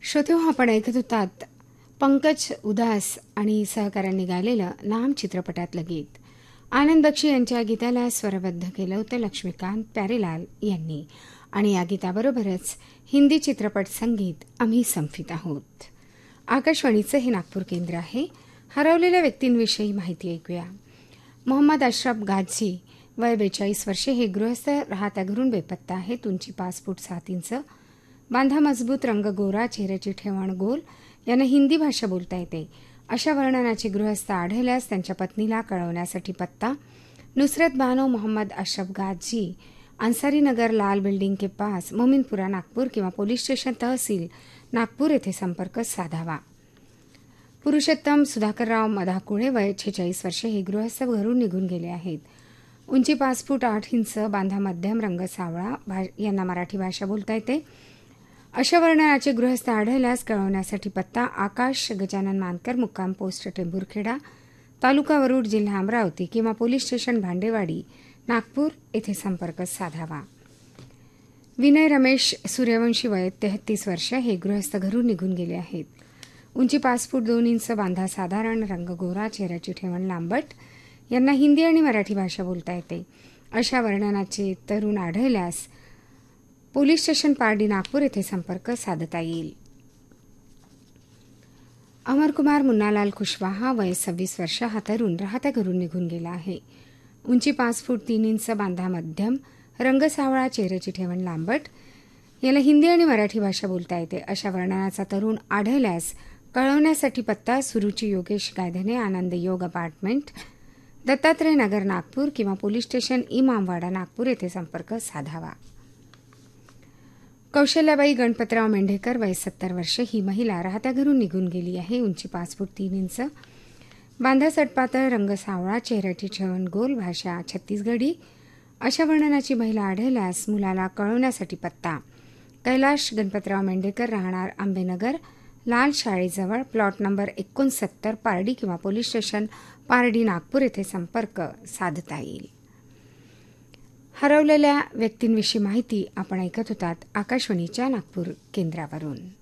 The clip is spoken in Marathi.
श्रोतेहो, आपण ऐकत होतात पंकज उदास आणि सहकाऱ्यांनी गायलेलं नाम चित्रपटातलं गीत. आनंद बक्षी यांच्या गीताला स्वरबद्ध केलं होतं लक्ष्मीकांत प्यारेलाल यांनी. आणि या गीताबरोबरच हिंदी चित्रपट संगीत आम्ही संफित आहोत. आकाशवाणीचं हे नागपूर केंद्र आहे. हरवलेल्या व्यक्तींविषयी माहिती ऐकूया. मोहम्मद अशरफ गाझी, वय 42 वर्षे, हे गृहस्थ, राहत्या घरून बेपत्ता आहेत. उंची 5 फूट 7 इंच, बांधा मजबूत, रंग गोरा, चेहऱ्याची ठेवण गोल. यांना हिंदी भाषा बोलता येते. अशा वर्णनाचे गृहस्थ आढळल्यास त्यांच्या पत्नीला कळवण्यासाठी पत्ता: नुसरत बानो मोहम्मद अशरफ गाझी, अन्सारी नगर, लाल बिल्डिंग के पास, मोमिनपुरा, नागपूर, किंवा पोलीस स्टेशन तहसील नागपूर येथे संपर्क साधावा. पुरुषोत्तम सुधाकरराव मधाकुळे, वय 46 वर्षे, हे गृहस्थ, घरून निघून गेले आहेत. उंची 5 फूट 8 इंच, बांधा मध्यम, रंग सावळा. यांना मराठी भाषा बोलता येते. अशा वर्णनाचे गृहस्थ आढळल्यास कळवण्यासाठी पत्ता: आकाश गजानन मानकर, मुक्काम पोस्ट टेंभुरखेडा, तालुका वरुड, जिल्हा अमरावती, किंवा पोलीस स्टेशन भांडेवाडी, नागपूर येथे संपर्क साधावा. विनय रमेश सूर्यवंशी, वय 33 वर्ष, हे गृहस्थ, घरून निघून गेले आहेत. उंची 5 फूट 2 इंच, बांधा साधारण, रंग गोरा, चेहऱ्याची ठेवण लांबट. यांना हिंदी आणि मराठी भाषा बोलता येते. अशा वर्णनाचे तरुण आढळल्यास पोलीस स्टेशन पारडी, नागपूर येथे संपर्क साधता येईल. अमरकुमार मुन्नालाल कुशवाहा, वय 26 वर्ष, हा तरुण राहत्या घरून निघून गेला आहे. उंची 5 फूट 3 इंच, बांधा मध्यम, रंग सावळा, चेहऱ्याची ठेवण लांबट. याला हिंदी आणि मराठी भाषा बोलता येते. अशा वर्णनाचा तरुण आढळल्यास कळवण्यासाठी पत्ता: सुरुची योगेश गायधने, आनंद योग अपार्टमेंट, दत्तात्रय नगर, नागपूर, किंवा पोलीस स्टेशन इमामवाडा, नागपूर येथे संपर्क साधावा. कौशल्याबाई गणपतराव मेंढेकर, वय 70 वर्षे, ही महिला राहत्या घरून निघून गेली आहे. उंची 5 फूट 3 इंच, बांधा सटपातळ, रंग सावळा, चेहऱ्याची ठेवण गोल, भाषा छत्तीसगढी. अशा वर्णनाची महिला आढळल्यास मुलाला कळवण्यासाठी पत्ता: कैलाश गणपतराव मेंढेकर, राहणार आंबेनगर, लाल शाळेजवळ, प्लॉट नंबर 69, पारडी, किंवा पोलीस स्टेशन पारडी, नागपूर येथे संपर्क साधता येईल. हरवलेल्या व्यक्तींविषयी माहिती आपण ऐकत होतात आकाशवाणीच्या नागपूर केंद्रावरून.